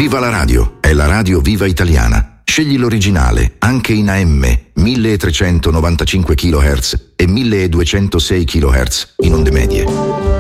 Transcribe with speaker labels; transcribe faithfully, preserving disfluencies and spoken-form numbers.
Speaker 1: Viva la radio, è la radio Viva Italiana. Scegli l'originale, anche in A M, milletrecentonovantacinque chilohertz e milleduecentosei chilohertz in onde medie.